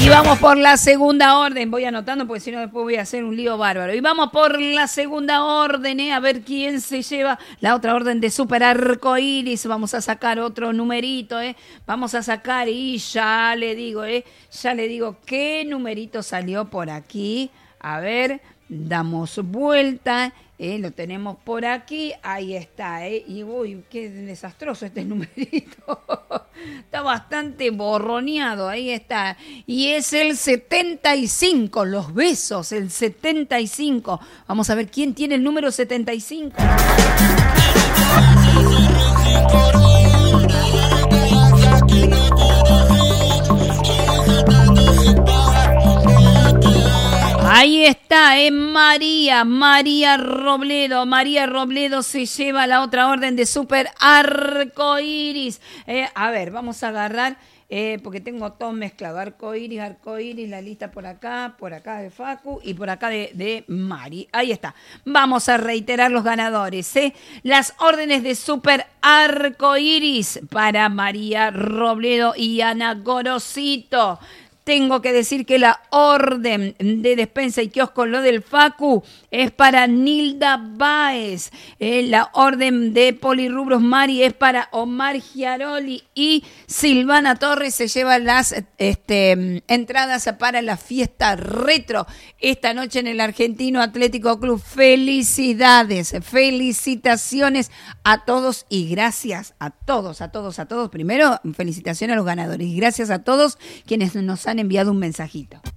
Y vamos por la segunda orden. Voy anotando porque si no después voy a hacer un lío bárbaro. Y vamos por la segunda orden, a ver quién se lleva la otra orden de Super Arcoiris. Vamos a sacar otro numerito, Vamos a sacar y ya le digo, qué numerito salió por aquí. A ver, damos vuelta. Lo tenemos por aquí, ahí está, y uy, qué desastroso este numerito, está bastante borroneado, ahí está, y es el 75, los besos, el 75, vamos a ver quién tiene el número 75. Ahí está, María Robledo. María Robledo se lleva la otra orden de Super Arcoiris. A ver, vamos a agarrar, porque tengo todo mezclado. Arcoiris, la lista por acá de Facu y por acá de Mari. Ahí está. Vamos a reiterar los ganadores. Las órdenes de Super Arcoiris para María Robledo y Ana Gorosito. Tengo que decir que la orden de despensa y kiosco, lo del Facu, es para Nilda Báez. La orden de Polirrubros Mari es para Omar Giaroli y Silvana Torres se lleva las entradas para la fiesta retro esta noche en el Argentino Atlético Club. Felicidades, felicitaciones a todos y gracias a todos. Primero, felicitaciones a los ganadores y gracias a todos quienes nos han enviado un mensajito.